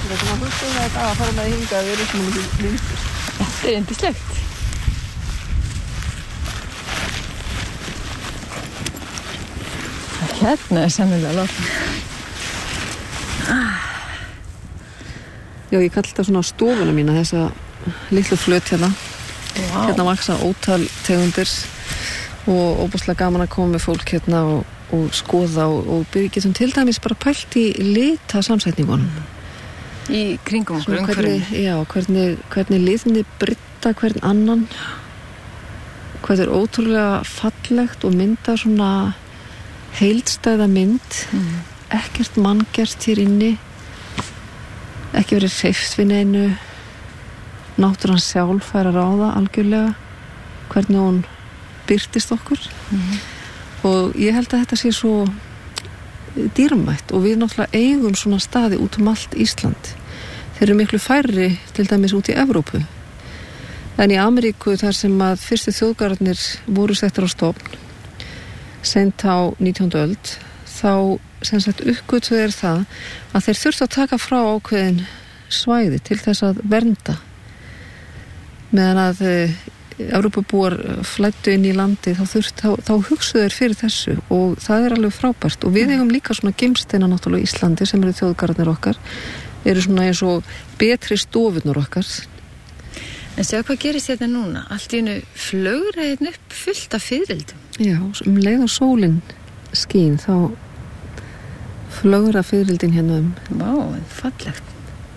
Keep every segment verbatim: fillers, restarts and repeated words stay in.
skemmtilegt og maður hugsa um þetta að fara með hingað við erum svona mikið lindur. Þetta er yndislegt. Hérna er sennilega lofn. Já, ég kalli þetta svona stofuna mína, þessa litlu flöt hérna. Wow. Hérna vaksa ótal tegundir og óbúslega gaman að koma með fólk hérna og, og skoða og, og byrja getum til dæmis bara pælt í lita samsetningunum. Í kringum okkur umhverfið. Já, hvernig, hvernig liðni brydda hvern annan. Hvað er ótrúlega fallegt og mynda svona heildstæða mynd. Mm. Ekkert manngert hér inni. Ekki verið hreyft við neinu. Náttúran sjálf fær að ráða algjörlega hvernig hún birtist okkur. Mm. Og ég held að þetta sé svo dýrmætt og við náttúrulega eigum svona staði út um allt Ísland. Þeir eru miklu færri til dæmis út í Evrópu. En í Ameríku þar sem að fyrstu þjóðgarðarnir voru settar á stofn sent á nítjándu öld, þá sem sagt uppgötvuð er það að þeir þurftu að taka frá ákveðin svæði til þess að vernda. Meðan að Evrópubúar flæddu inn í landi þá, þurft, þá, þá hugsuðu þeir fyrir þessu og það er alveg frábært og við eigum líka svona geimsteina náttúrulega í Íslandi sem eru þjóðgarðarnir okkar, eru svona eins og betri stofurnar okkar. En segja hvað gerist þetta núna? Allt í einu flögra hérna upp fullt af fiðrildum. Já, um leið og sólin skín þá flögra fiðrildin hérna um. Vá, fallegt.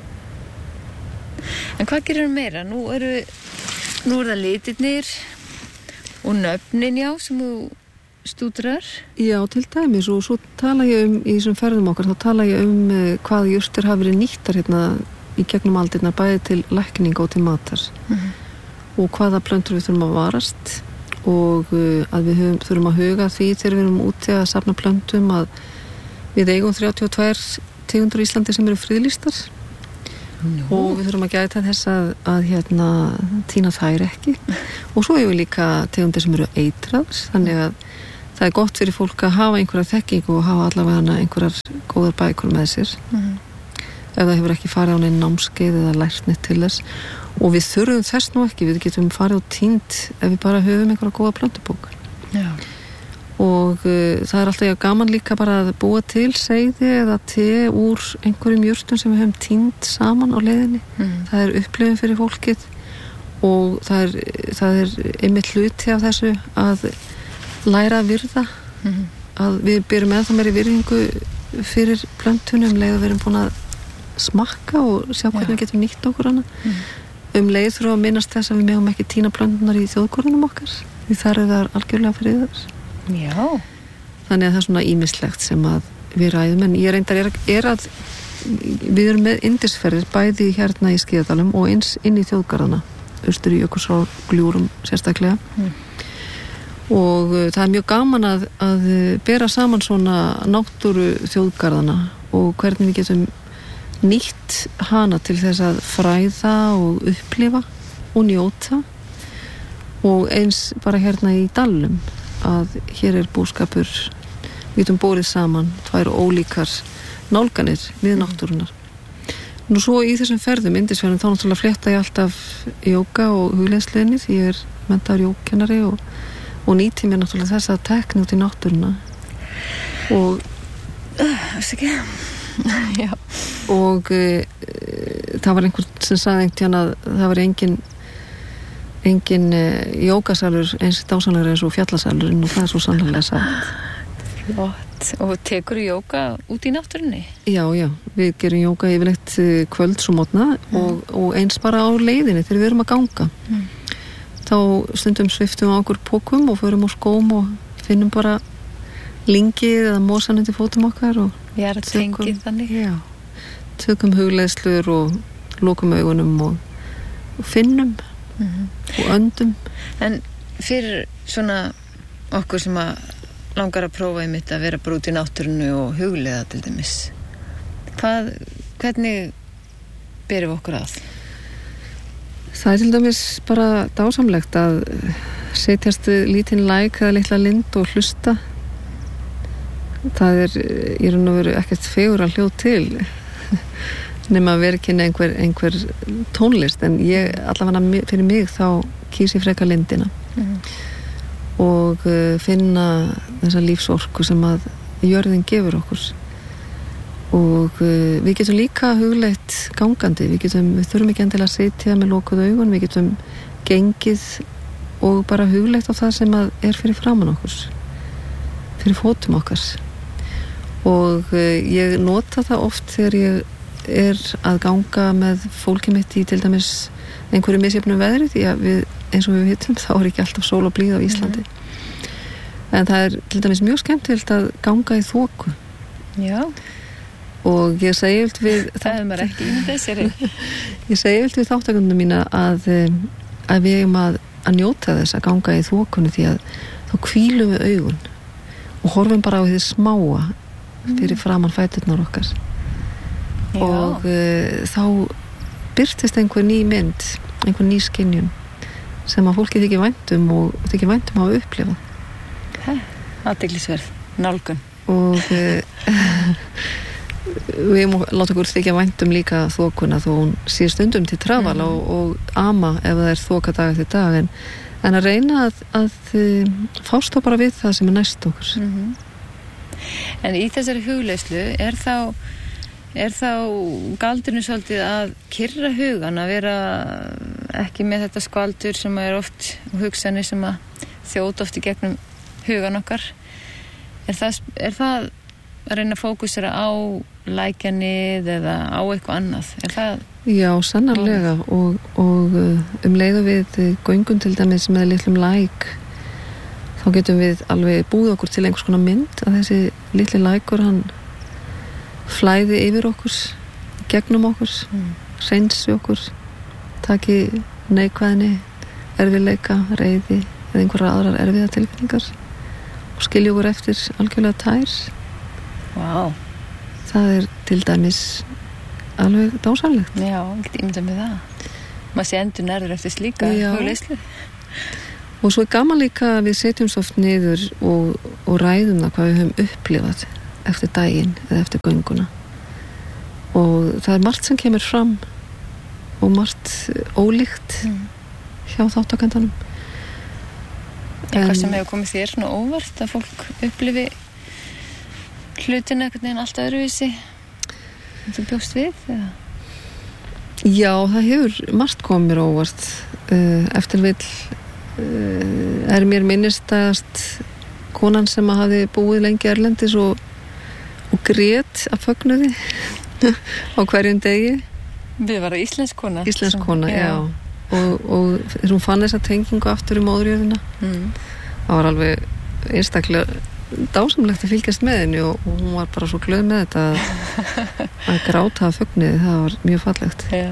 En hvað gerir meira? Nú eru, nú eru það litirnir og nöfnin, já, sem þú stúdrar. Já, til dæmis og svo tala ég um, í þessum ferðum okkar, þá tala ég um uh, hvað jurtir hafa verið nýttar hérna í gegnum aldirnar, bæði til lækninga og til matar. Mm-hmm. Og hvaða plöntur við þurfum að varast og uh, að við höfum, þurfum að huga því þegar við erum úti að safna plöntum að við eigum þrjátíu og tvær tegundur í Íslandi sem eru friðlýstar. No. Og við þurfum að gæta þess að, að hérna, tína þær ekki og svo hefur við líka tegundir sem eru eitraðs, þannig að það er gott fyrir fólk að hafa einhverja þekkingu og hafa allavega einhverjar góðar bækur með sér. Mm-hmm. Ef það hefur ekki farið á neinn námskeið eða lært neitt til þess og við þurfum þess nú ekki, við getum farið og tínt ef við bara höfum einhverja góða plöntubók. Já. Og uh, það er alltaf gaman líka bara að búa til seyði eða te úr einhverjum jurtum sem við höfum tínt saman á leiðinni. Mm. Það er upplifun fyrir fólkið og það er, það er einmitt hluti af þessu að læra að virða. Mm. Að við byrjum með það meiri virðingu fyrir plöntunum leið að við erum búin að smakka og sjá hvernig við getum nýtt okkur hana. Mm. Um leið þurfum að minnast þess að við megum ekki tína plöntunar í þjóðgörðunum okkar. Því þar er það algjörlega fyrir þess. Já. Þannig að það er svona ýmislegt sem að við ræðum, en ég reyndar er, er að við erum með yndisferðir bæði hérna í Skíðadalum og eins inn í þjóðgarðana, austur í Jökulsá Gljúfrum sérstaklega. Mm. Og uh, það er mjög gaman að, að bera saman svona náttúru þjóðgarðana og hvernig við getum nýtt hana til þess að fræða og upplifa og njóta og eins bara hérna í dalnum að hér er búskapur við getum borið saman tvær ólíkar nálganir við náttúrunar. Nú svo í þessum ferðum, yndisferðum, þá náttúrulega flétta ég alltaf jóga og hugleiðsluðinni því ég er menntaður jógkennari og, og nýti mér náttúrulega þess að tekna út í náttúruna og veist ekki já. Og e, það var einhver sem sagði einhvern að það var engin engin uh, jógasalur eins dásanlegur eins og fjallasalur og það er svo sannlega sagt. Flott. Og tekur jóga út í náttúrunni? Já, já. Við gerum jóga yfirleitt uh, kvölds og mótna mm. og, og eins bara á leiðinni þegar við erum að ganga. Mm. Þá stundum sviftum við á okkur pókum og förum á skóm og finnum bara lingið eða mosan undir fótum okkar og við erum tengið þannig. Já. Tökum hugleiðslur og lokum augunum og, og finnum mm-hmm. og öndum. En fyrir svona okkur sem að langar að prófa einmitt að vera bara út í náttúrunu og hugleiða til dæmis, hvað, hvernig berum við okkur að? Það er til dæmis bara dásamlegt að setjast lítinn læk eða litla lind og hlusta. Það er í raun og veru ekkert fegur að hljóð til nema að vera kynna einhver, einhver tónlist, en ég allavega fyrir mig þá kýs ég freka lindina mm. og uh, finna þessa lífsorku sem að jörðin gefur okkur og uh, við getum líka hugleitt gangandi, við getum, við þurfum ekki endilega að sitja með lokuð augun, við getum gengið og bara hugleitt á það sem að er fyrir framan okkur fyrir fótum okkar og uh, ég nota það oft þegar ég er að ganga með fólki mitt í til dæmis einhverju misjöfnum veðri því að við, eins og við vitum, þá er ekki alltaf sól og blíð á Íslandi mm. en það er til dæmis mjög skemmtilegt að ganga í þoku Já og ég segi öll við það er maður ekki í þessari ég segi öll við þáttakundum mína að, að við eigum að, að njóta þess að ganga í þokunni því að þá hvílum við augun og horfum bara á því smáa fyrir framan fæturnar okkar Já. og uh, þá birtist einhver ný mynd einhver ný skynjun sem að fólki þykir væntum og þykir væntum að upplifa athyglisverð nálgun og uh, við múum láta okkur þykja væntum líka þokuna þó hún sé stundum til trafal mm. og, og ama ef það er þoka dag eftir dag en, en að reyna að, að uh, fást þá bara við það sem er næst okkur mm-hmm. En í þessari hugleyslu er þá er þá galdurinn svolítið að kyrra hugan, að vera ekki með þetta skvaldur sem er oft hugsanir sem að þjóta oft í gegnum hugan okkar er það, er það að reyna að fókusera á lækjanið eða á eitthvað annað er það? Já, sannarlega og, og um leiðu við göngum til dæmis með litlum læk þá getum við alveg búið okkur til einhvers konar mynd að þessi litli lækur hann flæði yfir okkur gegnum okkur mm. hreinsi okkur taki neikvæðni erfiðleika, reiði eða einhverjar aðrar erfiða tilfinningar og skilja okkur eftir algjörlega tær wow. það er til dæmis alveg dásamlegt Já, ég get ímyndað með það maður sé endur nærður eftir slíka hugleyslu og svo er gaman líka að við setjum svo oft niður og, og ræðum það hvað við höfum upplifað eftir daginn eða eftir gönguna og það er margt sem kemur fram og margt ólíkt mm. hjá þáttakandanum Eitthvað sem hefur komið þér svona óvart að fólk upplifi hlutina einhvern veginn allt öðruvísi en þú bjóst við eða? Já, það hefur margt komið mér óvart eftir vill er mér minnistast konan sem að hafi búið lengi erlendis og og grét af fögnuði á hverjum degi Við varum íslensk kona Íslensk kona, já, já. Og, og þegar hún fann þessa tengingu aftur í móðurjörðina mm. það var alveg einstaklega dásamlegt að fylgjast með henni og, og hún var bara svo glöð með þetta að, að gráta af fögnuði, það var mjög fallegt já.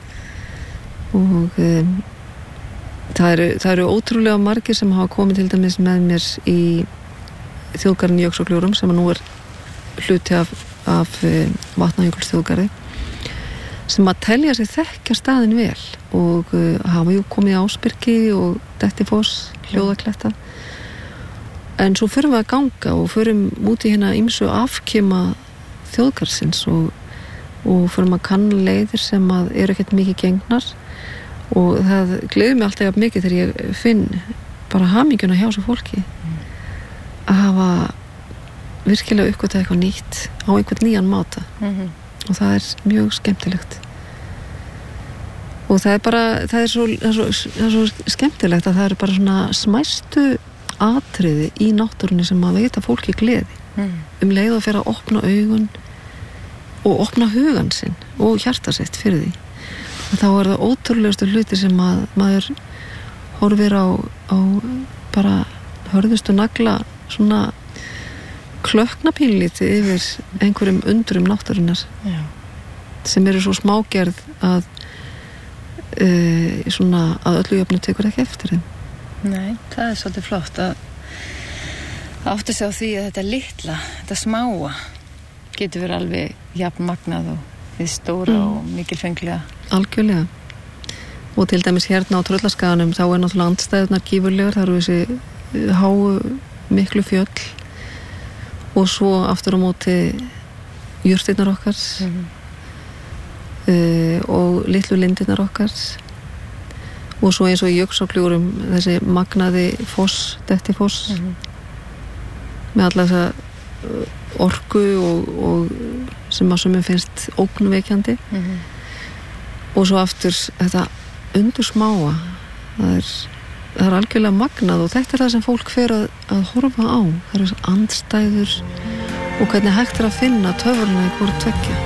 og um, það eru, það eru ótrúlega margir sem hafa komið til dæmis með mér í þjóðgarðin Jökulsárgljúfrum sem að nú er hluti af, af um, Vatnajökulsþjóðgarði sem að telja sig þekkja staðin vel og uh, hafa jú komið í Ásbyrgi og Dettifoss, Hljóðakletta en svo förum við að ganga og förum út í hérna ýmsu afkima þjóðgarðsins og, og förum að kanna leiðir sem að eru ekkert mikið gengnar og það gleður mig alltaf mikið þegar ég finn bara hamingjuna hjá svo fólki að hafa virkilega uppgötað eitthvað nýtt á einhvern nýjan máta mm-hmm. og það er mjög skemmtilegt og það er bara það er svo, það er svo, það er svo skemmtilegt að það eru bara svona smæstu atriði í náttúrunni sem að veita fólki gleði mm. um leið að fyrir að opna augun og opna hugan sinn og hjarta sitt fyrir því og þá er það ótrúlegustu hluti sem að maður horfir á, á bara hörðustu nagla svona klöknapínlítið yfir einhverjum undurum náttúrunnar Já. Sem eru svo smágerð að e, svona að öllu jöfnu tekur ekki eftir þeim. Nei, það er svolítið flott að átta sig á því að þetta litla, þetta smáa getur verið alveg jafn magnað og því stóra mm. og mikilfenglega. Algjörlega. Og til dæmis hérna á Tröllaskaganum þá er náttúrulega andstæðunar gífurlegar, það eru þessi háu miklu fjöll og svo aftur á móti jurtirnar okkar mm-hmm. uh, og litlu lindirnar okkar og svo eins og í Jökulsárgljúfrum þessi magnaði foss, Dettifoss mm-hmm. með alla þessa orku og, og sem að sumum finnst ógnvekjandi mm-hmm. og svo aftur þetta undursmáa það er, það er algjörlega magnað og þetta er það sem fólk fer að, að horfa á það eru andstæður og hvernig hægt er að finna töfrana í hvort tveggja